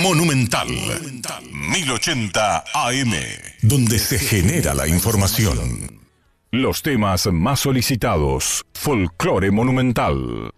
Monumental 1080 AM, donde se genera la información. Los temas más solicitados. Folclore Monumental.